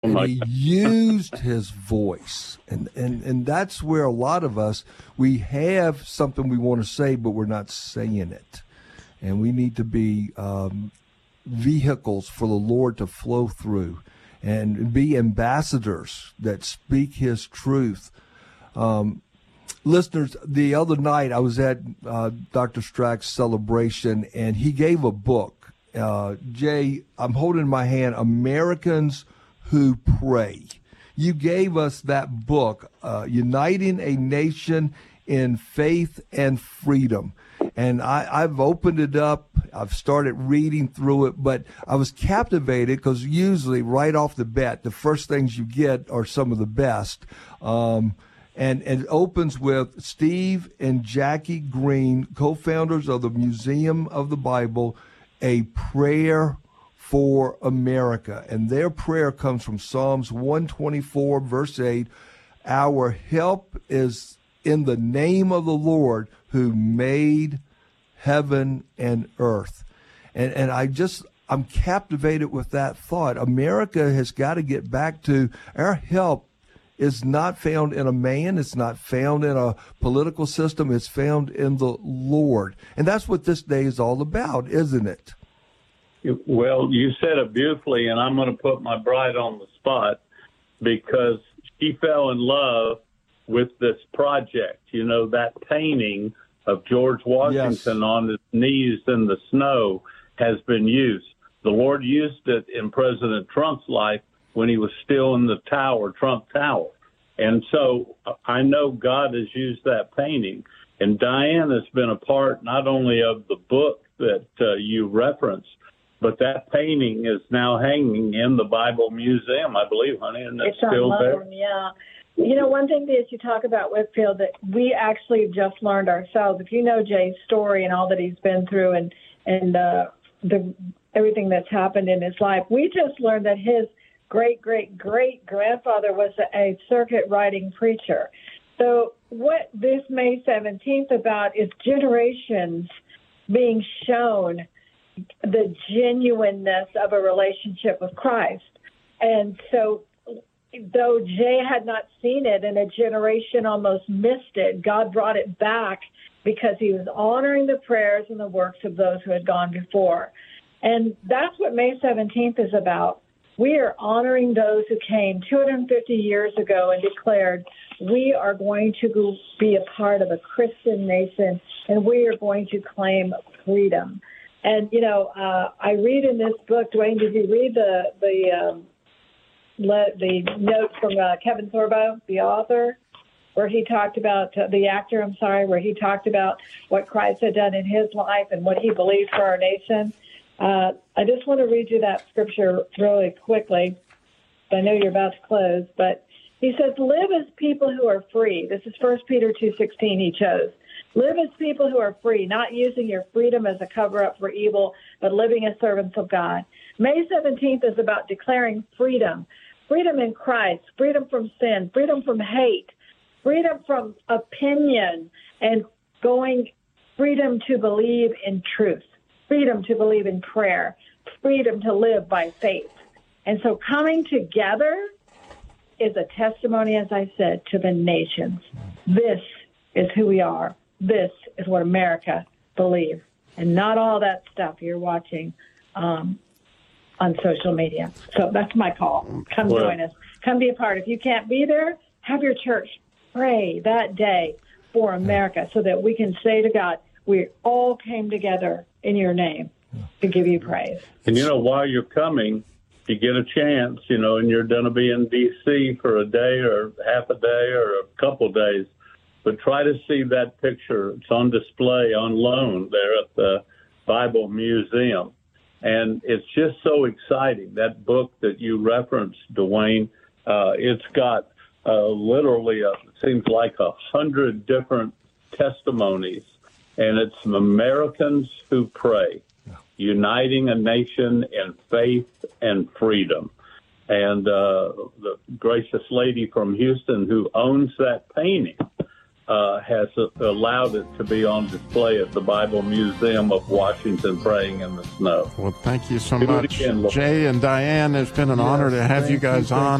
And he used his voice. And that's where a lot of us, we have something we want to say, but we're not saying it. And we need to be vehicles for the Lord to flow through and be ambassadors that speak his truth. Listeners, the other night I was at Dr. Strack's celebration, and he gave a book. Jay, I'm holding in my hand Americans Who Pray. You gave us that book, Uniting a Nation in Faith and Freedom. And I've opened it up. I've started reading through it, but I was captivated because usually right off the bat, the first things you get are some of the best. And it opens with Steve and Jackie Green, co-founders of the Museum of the Bible, a prayer for America. And their prayer comes from Psalms 124, verse 8. Our help is in the name of the Lord who made heaven and earth. And I'm captivated with that thought. America has got to get back to our help is not found in a man. It's not found in a political system. It's found in the Lord. And that's what this day is all about, isn't it? Well, you said it beautifully, and I'm going to put my bride on the spot because she fell in love with this project. You know, that painting of George Washington on his knees in the snow has been used. The Lord used it in President Trump's life when he was still in the tower, Trump Tower. And so I know God has used that painting. And Diane has been a part not only of the book that you referenced, but that painting is now hanging in the Bible Museum, I believe, honey, and it's still there. Yeah. You know, one thing that you talk about, Whitfield, that we actually just learned ourselves. If you know Jay's story and all that he's been through and everything that's happened in his life, we just learned that his great-great-great-grandfather was a circuit-riding preacher. So what this May 17th about is generations being shown the genuineness of a relationship with Christ. And so though Jay had not seen it and a generation almost missed it, God brought it back because he was honoring the prayers and the works of those who had gone before. And that's what May 17th is about. We are honoring those who came 250 years ago and declared, we are going to be a part of a Christian nation, and we are going to claim freedom. And, you know, I read in this book, Dwayne, did you read the note from Kevin Sorbo, the author, where he talked about, the actor, where he talked about what Christ had done in his life and what he believes for our nation? I just want to read you that scripture really quickly. I know you're about to close, but he says, live as people who are free. This is 1 Peter 2:16 he chose. Live as people who are free, not using your freedom as a cover-up for evil, but living as servants of God. May 17th is about declaring freedom. Freedom in Christ, freedom from sin, freedom from hate, freedom from opinion, and freedom to believe in truth, freedom to believe in prayer, freedom to live by faith. And so coming together is a testimony, as I said, to the nations. This is who we are. This is what America believes, and not all that stuff you're watching on social media. So that's my call. Come join us. Come be a part. If you can't be there, have your church pray that day for America so that we can say to God, we all came together in your name to give you praise. And, you know, while you're coming, if you get a chance, you know, and you're going to be in D.C. for a day or half a day or a couple of days, but try to see that picture. It's on display on loan there at the Bible Museum. And it's just so exciting. That book that you referenced, Dwayne, it's got literally, it seems like 100 different testimonies. And it's Americans Who Pray, uniting a nation in faith and freedom. And the gracious lady from Houston who owns that painting has allowed it to be on display at the Bible Museum of Washington, Praying in the Snow. Well, thank you so Do it much. again, Lord. Jay and Diane, it's been an honor to have you guys on.